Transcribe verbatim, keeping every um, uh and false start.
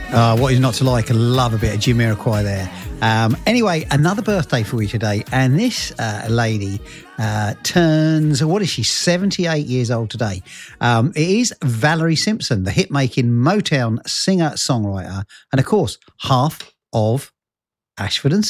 Uh, what is not to like? I love a bit of Jamiroquai there. Um, anyway, another birthday for you today. And this uh, lady uh, turns, what is she, seventy-eight years old today. Um, it is Valerie Simpson, the hit-making Motown singer-songwriter, and of course, half of Ashford and